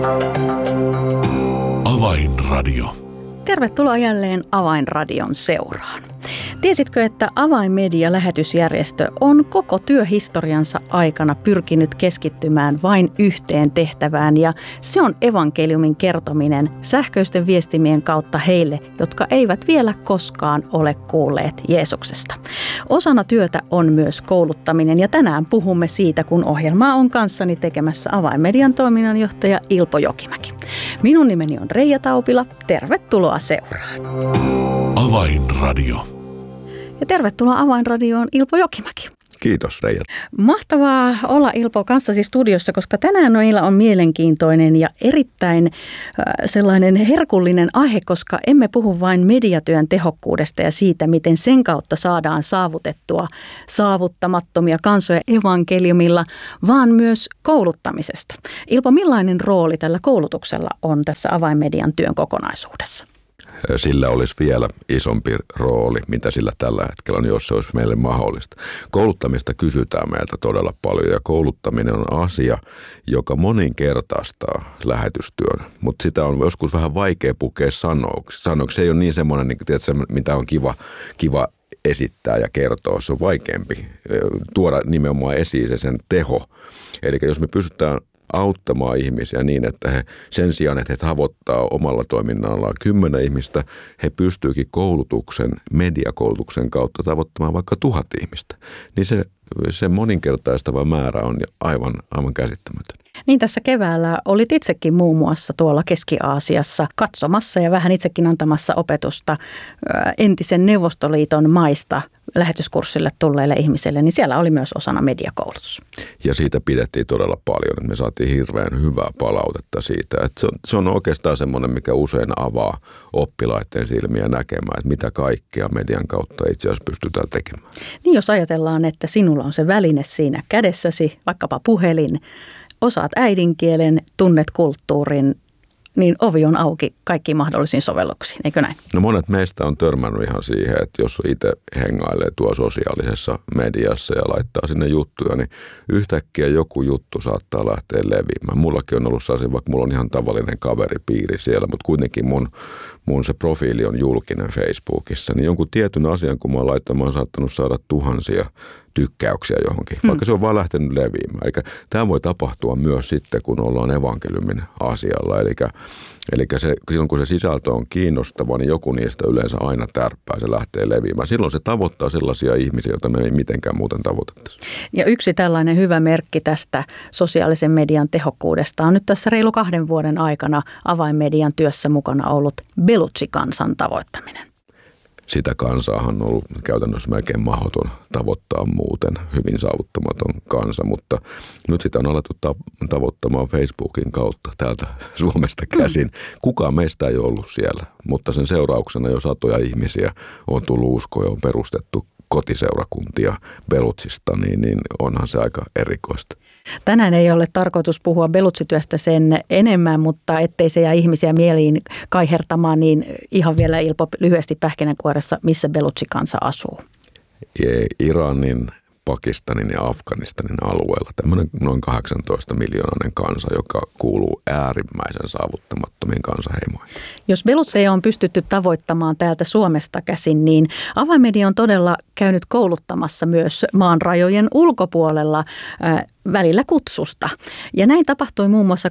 Avainradio. Tervetuloa jälleen Avainradion seuraan. Tiesitkö, että Avainmedia-lähetysjärjestö on koko työhistoriansa aikana pyrkinyt keskittymään vain yhteen tehtävään, ja se on evankeliumin kertominen sähköisten viestimien kautta heille, jotka eivät vielä koskaan ole kuulleet Jeesuksesta. Osana työtä on myös kouluttaminen, ja tänään puhumme siitä, kun ohjelmaa on kanssani tekemässä Avainmedian toiminnanjohtaja Ilpo Jokimäki. Minun nimeni on Reija Taupila. Tervetuloa seuraan. Avainradio. Ja tervetuloa Avainradioon Ilpo Jokimäki. Kiitos Reija. Mahtavaa olla Ilpo kanssasi studiossa, koska tänään meillä on mielenkiintoinen ja erittäin sellainen herkullinen aihe, koska emme puhu vain mediatyön tehokkuudesta ja siitä, miten sen kautta saadaan saavutettua saavuttamattomia kansoja evankeliumilla, vaan myös kouluttamisesta. Ilpo, millainen rooli tällä koulutuksella on tässä Avainmedian työn kokonaisuudessa? Sillä olisi vielä isompi rooli, mitä sillä tällä hetkellä on, jos se olisi meille mahdollista. Kouluttamista kysytään meiltä todella paljon, ja kouluttaminen on asia, joka moninkertaistaa lähetystyön. Mutta sitä on joskus vähän vaikea pukea sanoiksi. Se ei ole niin semmoinen, niin tiedätkö, mitä on kiva esittää ja kertoa. Se on vaikeampi tuoda nimenomaan esiin se sen teho. Eli jos me pystytään auttamaan ihmisiä niin, että he sen sijaan, että he tavoittaa omalla toiminnallaan 10 ihmistä, he pystyykin mediakoulutuksen kautta tavoittamaan vaikka 1000 ihmistä. Niin se moninkertaistava määrä on aivan käsittämätön. Niin tässä keväällä olit itsekin muun muassa tuolla Keski-Aasiassa katsomassa ja vähän itsekin antamassa opetusta entisen Neuvostoliiton maista lähetyskurssille tulleille ihmisille, niin siellä oli myös osana mediakoulutus. Ja siitä pidettiin todella paljon. Me saatiin hirveän hyvää palautetta siitä. Että se on oikeastaan semmoinen, mikä usein avaa oppilaiden silmiä näkemään, että mitä kaikkea median kautta itse asiassa pystytään tekemään. Niin jos ajatellaan, että sinulla on se väline siinä kädessäsi, vaikkapa puhelin, osaat äidinkielen, tunnet kulttuurin, niin ovi on auki kaikkiin mahdollisiin sovelluksiin, eikö näin? No monet meistä on törmännyt ihan siihen, että jos itse hengailee tuo sosiaalisessa mediassa ja laittaa sinne juttuja, niin yhtäkkiä joku juttu saattaa lähteä leviämään. Mullakin on ollut sellaisia, vaikka mulla on ihan tavallinen kaveripiiri siellä, mutta kuitenkin mun se profiili on julkinen Facebookissa, niin jonkun tietyn asian, kun mä oon laittanut, mä oon saattanut saada tuhansia tykkäyksiä johonkin, vaikka se on vaan lähtenyt leviämään. Eli tämä voi tapahtua myös sitten, kun ollaan evankeliumin asialla. Eli silloin, kun se sisältö on kiinnostava, niin joku niistä yleensä aina tärppää, se lähtee leviämään. Silloin se tavoittaa sellaisia ihmisiä, joita me ei mitenkään muuten tavoitettaisi. Ja yksi tällainen hyvä merkki tästä sosiaalisen median tehokkuudesta on nyt tässä reilu 2 vuoden aikana Avainmedian työssä mukana ollut Belutsi-kansan tavoittaminen. Sitä kansaahan on ollut käytännössä melkein mahdoton tavoittaa muuten, hyvin saavuttamaton kansa, mutta nyt sitä on alettu tavoittamaan Facebookin kautta täältä Suomesta käsin. Kukaan meistä ei ollut siellä, mutta sen seurauksena jo satoja ihmisiä on tullut uskoon ja on perustettu kotiseurakuntia Belutsista, niin onhan se aika erikoista. Tänään ei ole tarkoitus puhua Belutsityöstä sen enemmän, mutta ettei se jää ihmisiä mieliin kaihertamaan, niin ihan vielä Ilpo lyhyesti pähkinänkuoressa, missä Belutsi-kansa asuu? Iranin, Pakistanin ja Afganistanin alueella tämmöinen noin 18 miljoonainen kansa, joka kuuluu äärimmäisen saavuttamattomiin kansaheimoihin. Jos belutseja on pystytty tavoittamaan täältä Suomesta käsin, niin Avainmedia on todella käynyt kouluttamassa myös maan rajojen ulkopuolella välillä kutsusta. Ja näin tapahtui muun muassa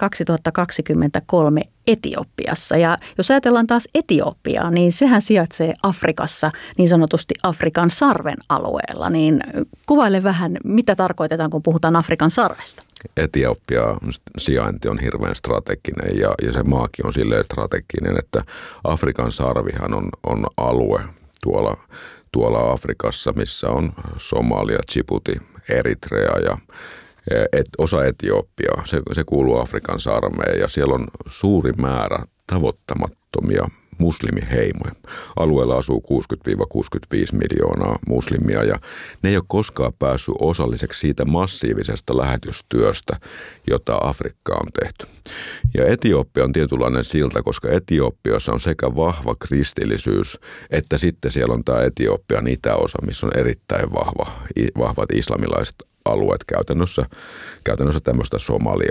2023 Etiopiassa. Ja jos ajatellaan taas Etiopiaa, niin sehän sijaitsee Afrikassa, niin sanotusti Afrikan sarven alueella. Niin kuvaile vähän, mitä tarkoitetaan, kun puhutaan Afrikan sarvesta. Etiopian sijainti on hirveän strateginen ja se maakin on silleen strateginen, että Afrikan sarvihan on alue tuolla Afrikassa, missä on Somalia, Djibouti, Eritrea ja osa Etiopiaa. Se kuuluu Afrikan sarveen ja siellä on suuri määrä tavoittamattomia muslimiheimoja. Alueella asuu 60-65 miljoonaa muslimia ja ne ei ole koskaan päässyt osalliseksi siitä massiivisesta lähetystyöstä, jota Afrikkaan on tehty. Ja Etiopia on tietynlainen silta, koska Etiopiassa on sekä vahva kristillisyys, että sitten siellä on tämä Etiopian itäosa, missä on erittäin vahvat islamilaiset alueet käytännössä tämmöistä Somaliaa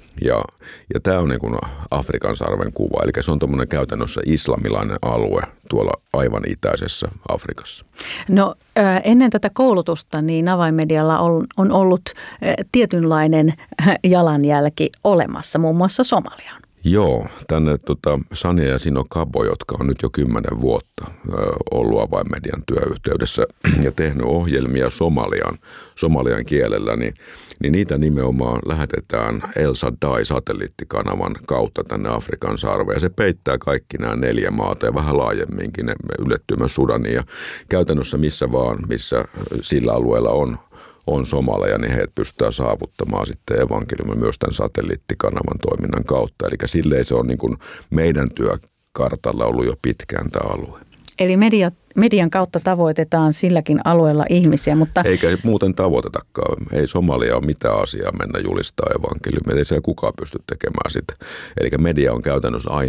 Ja tämä on niin kuin Afrikan sarven kuva, eli se on tuommoinen käytännössä islamilainen alue tuolla aivan itäisessä Afrikassa. No ennen tätä koulutusta niin avainmedialla on ollut tietynlainen jalanjälki olemassa, muun muassa Somaliaan. Joo, tänne Sania ja Sino Kabo, jotka on nyt jo 10 vuotta ollut avainmedian työyhteydessä ja tehnyt ohjelmia somalian kielellä, niin niitä nimenomaan lähetetään El Shaddai-satelliittikanavan kautta tänne Afrikan sarveen. Ja se peittää kaikki nämä 4 maata ja vähän laajemminkin, ne ylettyy myös Sudaniin ja käytännössä missä sillä alueella on somaleja, niin heidät pystytään saavuttamaan sitten evankeliumin myös tämän satelliittikanavan toiminnan kautta. Eli silleen se on niin kuin meidän työkartalla ollut jo pitkään tämä alue. Eli median kautta tavoitetaan silläkin alueella ihmisiä, mutta... Eikä muuten tavoitetakaan. Ei Somalia ole mitään asiaa mennä julistaa evankeliumia. Ei siellä kukaan pysty tekemään sitä. Eli media on käytännössä aina